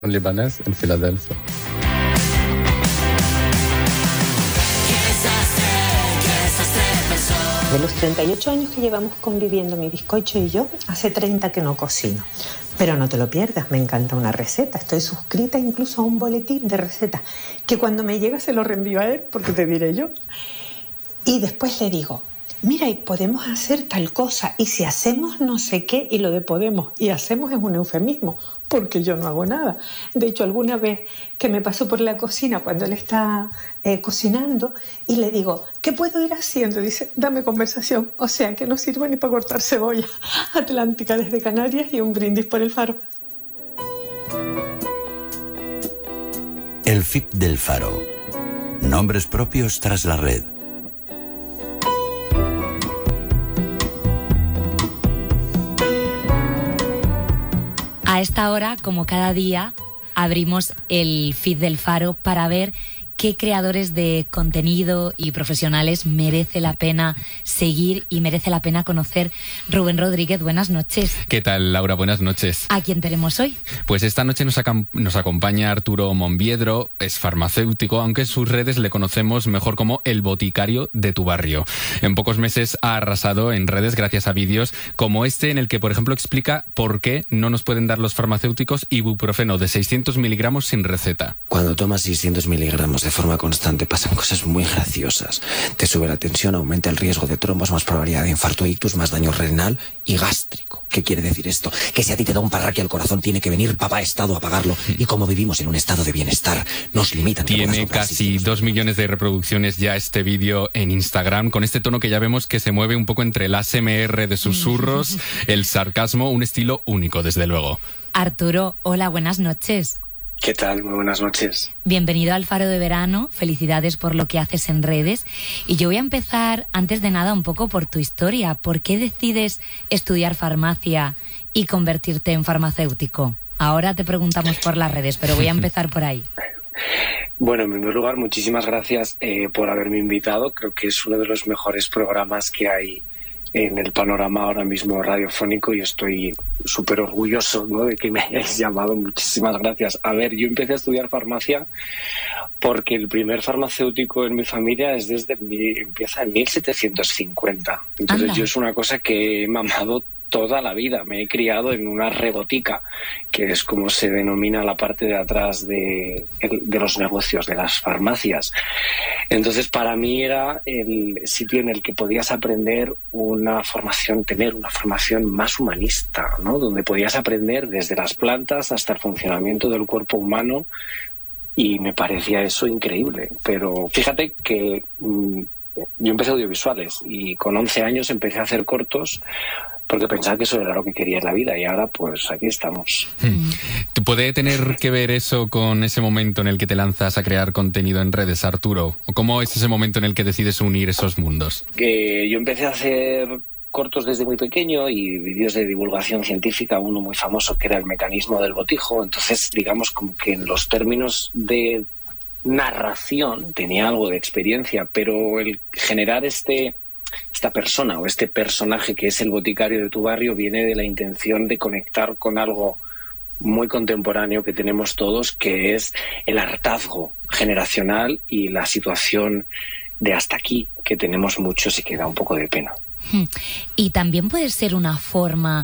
libanés en Filadelfia. De los 38 años que llevamos conviviendo mi bizcocho y yo, hace 30 que no cocino. Pero no te lo pierdas, me encanta una receta. Estoy suscrita incluso a un boletín de recetas, que cuando me llega se lo reenvío a él, porque te diré yo. Y después le digo, mira, y podemos hacer tal cosa, y si hacemos no sé qué, y lo de podemos y hacemos es un eufemismo, porque yo no hago nada. De hecho, alguna vez que me paso por la cocina cuando él está cocinando y le digo, ¿qué puedo ir haciendo? Dice, dame conversación, o sea, que no sirve ni para cortar cebolla. Atlántica desde Canarias y un brindis por el Faro. El FIP del Faro. Nombres propios tras la red. A esta hora, como cada día, abrimos el feed del Faro para ver qué creadores de contenido y profesionales merece la pena seguir y merece la pena conocer. Rubén Rodríguez, buenas noches. ¿Qué tal, Laura? Buenas noches. ¿A quién tenemos hoy? Pues esta noche nos acompaña Arturo Monviedro, es farmacéutico, aunque en sus redes le conocemos mejor como el boticario de tu barrio. En pocos meses ha arrasado en redes gracias a vídeos como este, en el que, por ejemplo, explica por qué no nos pueden dar los farmacéuticos ibuprofeno de 600 miligramos sin receta. Cuando tomas 600 miligramos de forma constante pasan cosas muy graciosas. Te sube la tensión, aumenta el riesgo de trombos, más probabilidad de infarto, ictus, más daño renal y gástrico. ¿Qué quiere decir esto? Que si a ti te da un parraque al corazón, tiene que venir papá Estado a pagarlo. Y como vivimos en un estado de bienestar, nos limitan. Tiene casi 2 millones de reproducciones ya este vídeo en Instagram, con este tono que ya vemos que se mueve un poco entre el ASMR de susurros, el sarcasmo, un estilo único, desde luego. Arturo, hola, buenas noches. ¿Qué tal? Muy buenas noches. Bienvenido al Faro de Verano, felicidades por lo que haces en redes. Y yo voy a empezar, antes de nada, un poco por tu historia. ¿Por qué decides estudiar farmacia y convertirte en farmacéutico? Ahora te preguntamos por las redes, pero voy a empezar por ahí. Bueno, en primer lugar, muchísimas gracias por haberme invitado. Creo que es uno de los mejores programas que hay en el panorama ahora mismo radiofónico y estoy súper orgulloso, ¿no?, de que me hayáis llamado. Muchísimas gracias. A ver, yo empecé a estudiar farmacia porque el primer farmacéutico en mi familia empieza en 1750. Entonces Yo es una cosa que he mamado toda la vida. Me he criado en una rebotica, que es como se denomina la parte de atrás de los negocios, de las farmacias. Entonces, para mí era el sitio en el que podías aprender tener una formación más humanista, ¿no?, donde podías aprender desde las plantas hasta el funcionamiento del cuerpo humano, y me parecía eso increíble. Pero fíjate que yo empecé audiovisuales y con 11 años empecé a hacer cortos, porque pensaba que eso era lo que quería en la vida, y ahora pues aquí estamos. ¿Puede tener que ver eso con ese momento en el que te lanzas a crear contenido en redes, Arturo? ¿O cómo es ese momento en el que decides unir esos mundos? Yo empecé a hacer cortos desde muy pequeño y vídeos de divulgación científica, uno muy famoso que era el mecanismo del botijo. Entonces, digamos, como que en los términos de narración tenía algo de experiencia, pero el generar esta persona o este personaje que es el boticario de tu barrio viene de la intención de conectar con algo muy contemporáneo que tenemos todos, que es el hartazgo generacional y la situación de hasta aquí, que tenemos muchos y que da un poco de pena. Y también puede ser una forma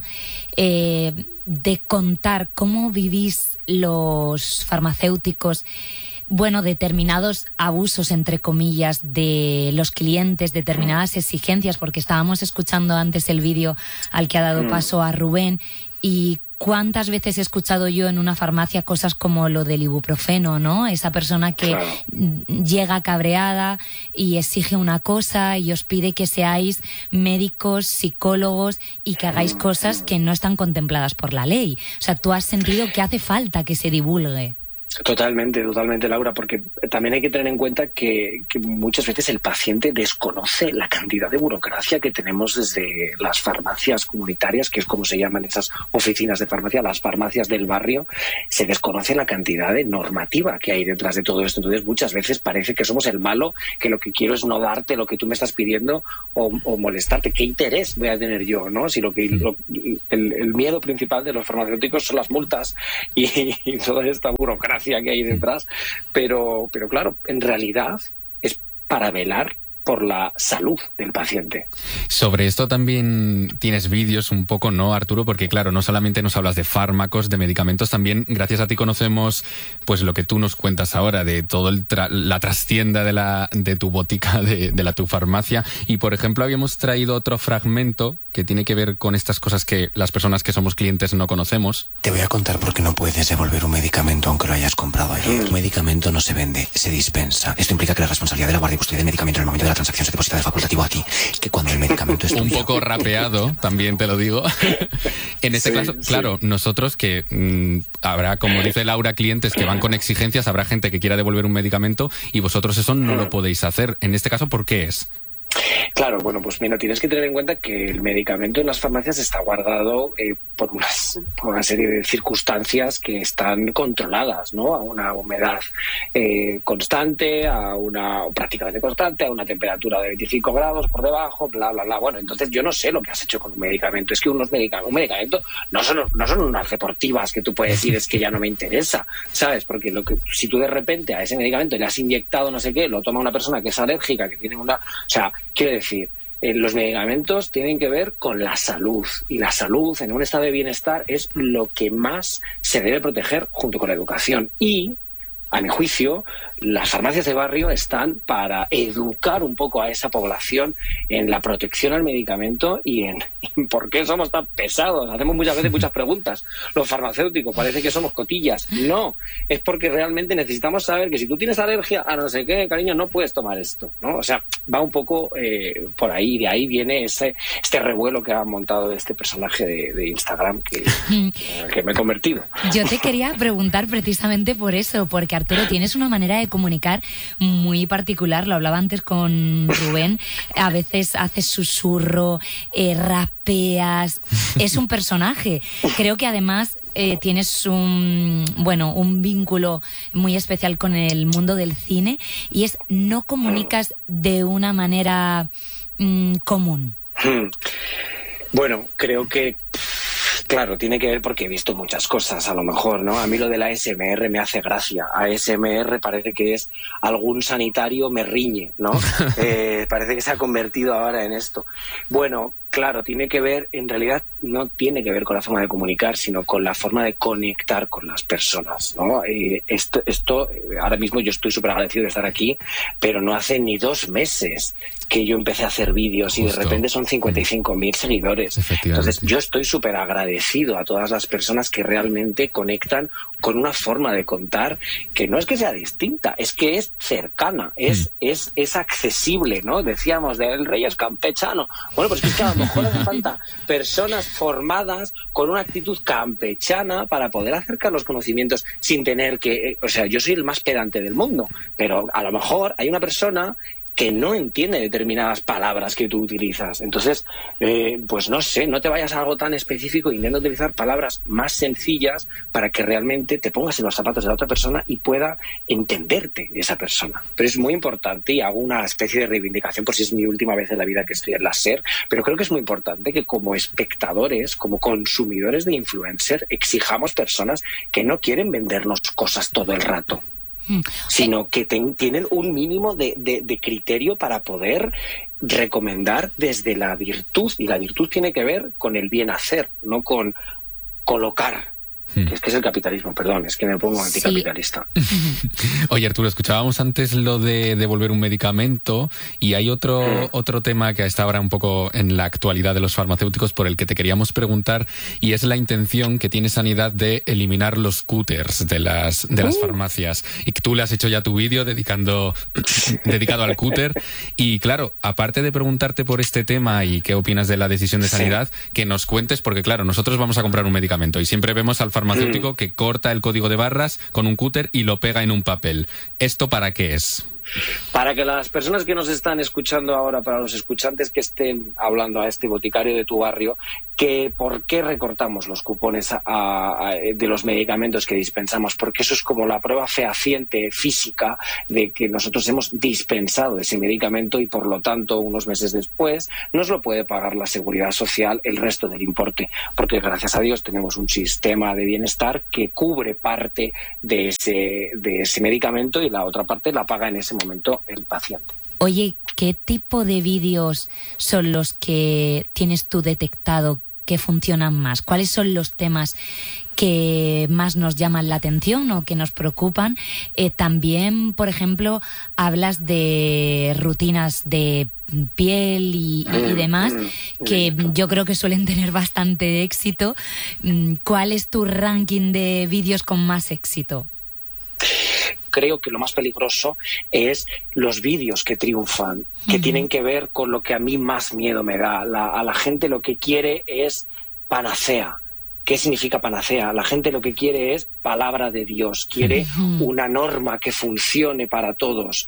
de contar cómo vivís los farmacéuticos, bueno, determinados abusos, entre comillas, de los clientes, determinadas exigencias, porque estábamos escuchando antes el vídeo al que ha dado paso a Rubén, y cuántas veces he escuchado yo en una farmacia cosas como lo del ibuprofeno, ¿no? Esa persona que llega cabreada y exige una cosa y os pide que seáis médicos, psicólogos y que hagáis cosas que no están contempladas por la ley. O sea, ¿tú has sentido que hace falta que se divulgue? Totalmente, Laura, porque también hay que tener en cuenta que muchas veces el paciente desconoce la cantidad de burocracia que tenemos desde las farmacias comunitarias, que es como se llaman esas oficinas de farmacia, las farmacias del barrio. Se desconoce la cantidad de normativa que hay detrás de todo esto. Entonces, muchas veces parece que somos el malo, que lo que quiero es no darte lo que tú me estás pidiendo o molestarte. ¿Qué interés voy a tener yo, no? Si el miedo principal de los farmacéuticos son las multas y toda esta burocracia que hay detrás, pero claro, en realidad es para velar por la salud del paciente. Sobre esto también tienes vídeos un poco, ¿no, Arturo? Porque claro, no solamente nos hablas de fármacos, de medicamentos, también gracias a ti conocemos pues lo que tú nos cuentas ahora de todo la trastienda de tu botica, de tu farmacia. Y por ejemplo habíamos traído otro fragmento que tiene que ver con estas cosas que las personas que somos clientes no conocemos. Te voy a contar por qué no puedes devolver un medicamento aunque lo hayas comprado ayer. Un medicamento no se vende, se dispensa. Esto implica que la responsabilidad de la guardia y custodia del medicamento en el momento de la transacción se deposita de facultativo a ti, que cuando el medicamento es un poco rapeado, también te lo digo. En este caso, claro, nosotros que habrá, como dice Laura, clientes que van con exigencias, habrá gente que quiera devolver un medicamento y vosotros eso no lo podéis hacer. En este caso, ¿por qué es? Claro, bueno, pues mira, tienes que tener en cuenta que el medicamento en las farmacias está guardado por una serie de circunstancias que están controladas, ¿no? A una humedad constante, prácticamente constante, a una temperatura de 25 grados por debajo, bla, bla, bla. Bueno, entonces yo no sé lo que has hecho con un medicamento. Es que un medicamento no son unas deportivas que tú puedes decir es que ya no me interesa, ¿sabes? Porque si tú de repente a ese medicamento le has inyectado no sé qué, lo toma una persona que es alérgica, que tiene o sea, quiero decir, los medicamentos tienen que ver con la salud, y la salud en un estado de bienestar es lo que más se debe proteger junto con la educación. Y, a mi juicio, las farmacias de barrio están para educar un poco a esa población en la protección al medicamento y en por qué somos tan pesados. Hacemos muchas veces muchas preguntas. Los farmacéuticos parece que somos cotillas. No, es porque realmente necesitamos saber que si tú tienes alergia a no sé qué, cariño, no puedes tomar esto, ¿no? O sea, va un poco por ahí. De ahí viene este revuelo que ha montado este personaje de Instagram que me he convertido. Yo te quería preguntar precisamente por eso, porque Arturo, tienes una manera de comunicar muy particular, lo hablaba antes con Rubén, a veces haces susurro, rapeas, es un personaje. Creo que además tienes un vínculo muy especial con el mundo del cine y no comunicas de una manera común. Bueno, creo que claro, tiene que ver porque he visto muchas cosas, a lo mejor, ¿no? A mí lo de la ASMR me hace gracia. ASMR parece que es algún sanitario me riñe, ¿no? Parece que se ha convertido ahora en esto. Bueno, claro, tiene que ver, en realidad no tiene que ver con la forma de comunicar, sino con la forma de conectar con las personas, ¿no? Esto ahora mismo yo estoy súper agradecido de estar aquí, pero no hace ni 2 meses que yo empecé a hacer vídeos y de repente son 55.000 seguidores. Entonces yo estoy súper agradecido a todas las personas que realmente conectan con una forma de contar que no es que sea distinta, es que es cercana, es accesible, ¿no? Decíamos, el rey es campechano. Bueno, pues es que a lo mejor hace falta personas formadas con una actitud campechana para poder acercar los conocimientos sin tener que... O sea, yo soy el más pedante del mundo, pero a lo mejor hay una persona que no entiende determinadas palabras que tú utilizas. Entonces, pues no sé, no te vayas a algo tan específico, intenta utilizar palabras más sencillas para que realmente te pongas en los zapatos de la otra persona y pueda entenderte esa persona. Pero es muy importante, y hago una especie de reivindicación por si es mi última vez en la vida que estoy en la SER, pero creo que es muy importante que como espectadores, como consumidores de influencer, exijamos personas que no quieren vendernos cosas todo el rato, sino que tienen un mínimo de criterio para poder recomendar desde la virtud, y la virtud tiene que ver con el bien hacer, no con colocar. Que es el capitalismo, perdón, es que me pongo anticapitalista. Sí. Oye, Arturo, escuchábamos antes lo de devolver un medicamento y hay otro tema que está ahora un poco en la actualidad de los farmacéuticos por el que te queríamos preguntar, y es la intención que tiene Sanidad de eliminar los cúters de las farmacias. Y que tú le has hecho ya tu vídeo dedicado al cúter. Y claro, aparte de preguntarte por este tema y qué opinas de la decisión de Sanidad, que nos cuentes, porque claro, nosotros vamos a comprar un medicamento y siempre vemos al farmacéutico que corta el código de barras con un cúter y lo pega en un papel. ¿Esto para qué es? Para que las personas que nos están escuchando ahora, para los escuchantes que estén hablando a este boticario de tu barrio, que por qué recortamos los cupones de los medicamentos que dispensamos, porque eso es como la prueba fehaciente física de que nosotros hemos dispensado ese medicamento y por lo tanto unos meses después nos lo puede pagar la Seguridad Social el resto del importe, porque gracias a Dios tenemos un sistema de bienestar que cubre parte de ese medicamento y la otra parte la paga en ese momento el paciente. Oye, ¿qué tipo de vídeos son los que tienes tú detectado que funcionan más? ¿Cuáles son los temas que más nos llaman la atención o que nos preocupan? También, por ejemplo, hablas de rutinas de piel y demás, que yo creo que suelen tener bastante éxito. ¿Cuál es tu ranking de vídeos con más éxito? Creo que lo más peligroso es los vídeos que triunfan, que tienen que ver con lo que a mí más miedo me da. A la gente lo que quiere es panacea. ¿Qué significa panacea? La gente lo que quiere es palabra de Dios, quiere una norma que funcione para todos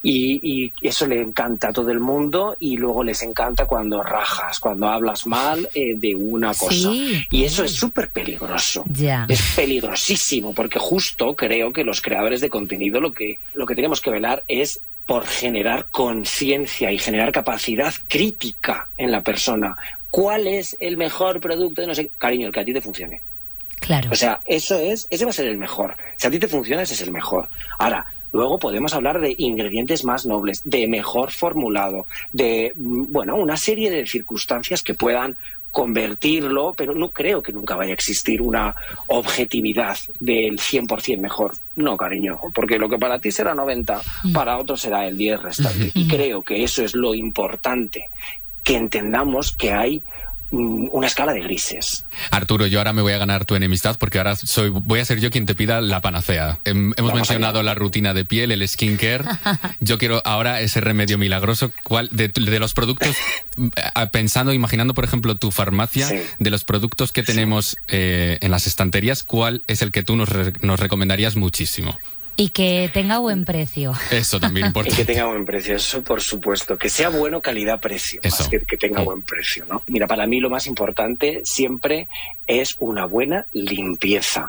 y eso le encanta a todo el mundo y luego les encanta cuando rajas, cuando hablas mal de una cosa. Sí. Y eso es súper peligroso. Ya. Es peligrosísimo porque justo creo que los creadores de contenido lo que tenemos que velar es por generar conciencia y generar capacidad crítica en la persona. ¿Cuál es el mejor producto de no sé? Cariño, el que a ti te funcione. Claro. O sea, ese va a ser el mejor. Si a ti te funciona, ese es el mejor. Ahora, luego podemos hablar de ingredientes más nobles, de mejor formulado, de, bueno, una serie de circunstancias que puedan convertirlo, pero no creo que nunca vaya a existir una objetividad del 100% mejor. No, cariño, porque lo que para ti será 90, para otro será el 10 restante. Y creo que eso es lo importante, que entendamos que hay una escala de grises. Arturo, yo ahora me voy a ganar tu enemistad porque ahora voy a ser yo quien te pida la panacea. Hemos mencionado la rutina de piel, el skincare. Yo quiero ahora ese remedio milagroso. ¿Cuál de los productos, imaginando por ejemplo tu farmacia, sí, de los productos que tenemos en las estanterías, cuál es el que tú nos recomendarías muchísimo? Y que tenga buen precio. Eso también importa. Y que tenga buen precio, eso por supuesto. Que sea bueno calidad-precio, más que tenga buen precio, ¿no? Mira, para mí lo más importante siempre es una buena limpieza.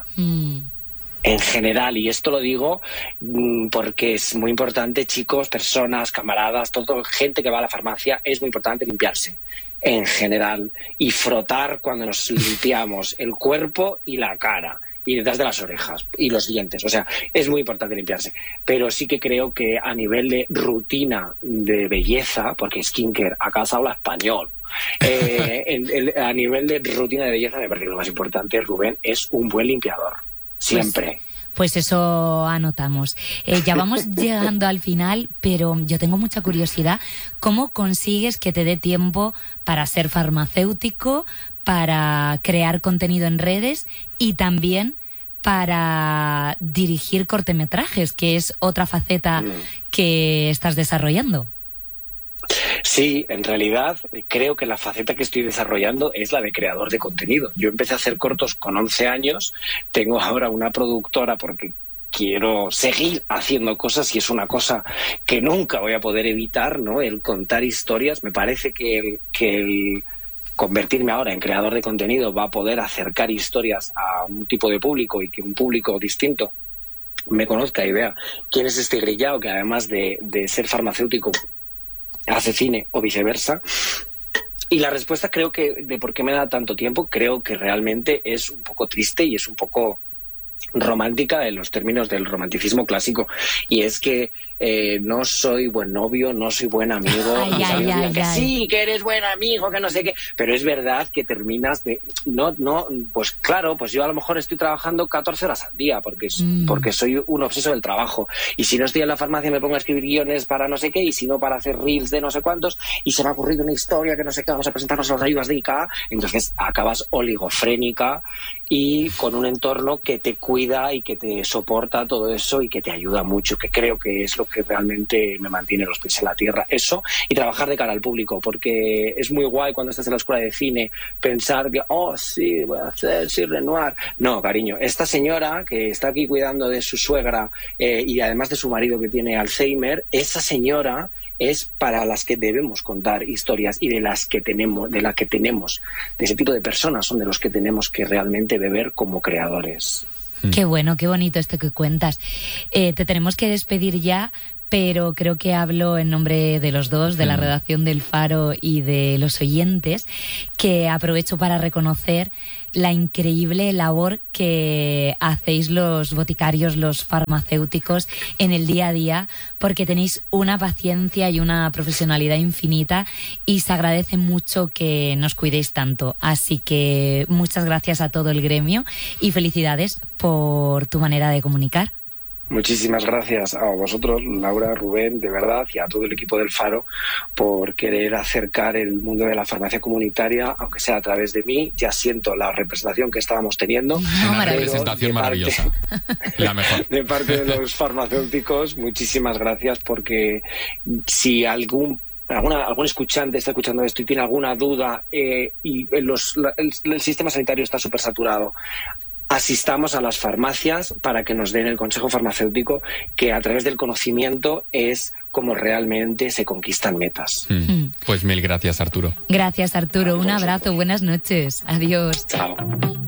En general, y esto lo digo porque es muy importante, chicos, personas, camaradas, gente que va a la farmacia, es muy importante limpiarse en general y frotar cuando nos limpiamos el cuerpo y la cara y detrás de las orejas y los dientes. O sea, es muy importante limpiarse. Pero sí que creo que a nivel de rutina de belleza, porque skincare, acá se habla español, a nivel de rutina de belleza me parece que lo más importante, Rubén, es un buen limpiador. Siempre. Pues eso anotamos. Ya vamos llegando al final, pero yo tengo mucha curiosidad. ¿Cómo consigues que te dé tiempo para ser farmacéutico, para crear contenido en redes y también para dirigir cortometrajes, que es otra faceta que estás desarrollando? Sí, en realidad creo que la faceta que estoy desarrollando es la de creador de contenido. Yo empecé a hacer cortos con 11 años, tengo ahora una productora porque quiero seguir haciendo cosas y es una cosa que nunca voy a poder evitar, ¿no? El contar historias. Me parece que el convertirme ahora en creador de contenido va a poder acercar historias a un tipo de público y que un público distinto me conozca y vea quién es este grillao que además de ser farmacéutico hace cine o viceversa. Y la respuesta creo que de por qué me da tanto tiempo, creo que realmente es un poco triste y es un poco romántica en los términos del romanticismo clásico, y es que no soy buen novio, no soy buen amigo. Sí, que eres buen amigo, que no sé qué, pero es verdad que terminas de pues claro, pues yo a lo mejor estoy trabajando 14 horas al día porque soy un obseso del trabajo, y si no estoy en la farmacia me pongo a escribir guiones para no sé qué, y si no para hacer reels de no sé cuántos, y se me ha ocurrido una historia que no sé qué, vamos a presentarnos a las ayudas de ICA, entonces acabas oligofrénica y con un entorno que te cuida y que te soporta todo eso y que te ayuda mucho, que creo que es lo que realmente me mantiene los pies en la tierra. Eso, y trabajar de cara al público, porque es muy guay cuando estás en la escuela de cine pensar que, oh, sí, voy a hacer, sí, Renoir. No, cariño, esta señora que está aquí cuidando de su suegra y además de su marido que tiene Alzheimer, esa señora es para las que debemos contar historias y de ese tipo de personas son de los que tenemos que realmente beber como creadores. Qué bueno, qué bonito esto que cuentas. Te tenemos que despedir ya, pero creo que hablo en nombre de los dos, de la redacción del Faro y de los oyentes, que aprovecho para reconocer la increíble labor que hacéis los boticarios, los farmacéuticos en el día a día, porque tenéis una paciencia y una profesionalidad infinita y se agradece mucho que nos cuidéis tanto. Así que muchas gracias a todo el gremio y felicidades por tu manera de comunicar. Muchísimas gracias a vosotros, Laura, Rubén, de verdad, y a todo el equipo del Faro por querer acercar el mundo de la farmacia comunitaria, aunque sea a través de mí. Ya siento la representación que estábamos teniendo. Una representación maravillosa, la mejor. De parte de los farmacéuticos, muchísimas gracias, porque si algún escuchante está escuchando esto y tiene alguna duda y el sistema sanitario está súper saturado, asistamos a las farmacias para que nos den el consejo farmacéutico, que a través del conocimiento es como realmente se conquistan metas. Pues mil gracias, Arturo. Gracias, Arturo. Un abrazo, buenas noches. Adiós. Chao.